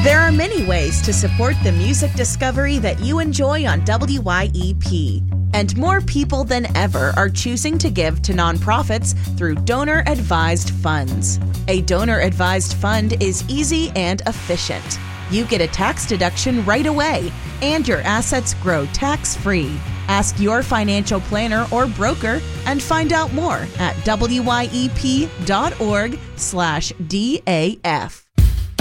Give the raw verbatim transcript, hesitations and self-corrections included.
There are many ways to support the music discovery that you enjoy on W Y E P. And more people than ever are choosing to give to nonprofits through donor-advised funds. A donor-advised fund is easy and efficient. You get a tax deduction right away, and your assets grow tax-free. Ask your financial planner or broker and find out more at W Y E P dot org slash D A F.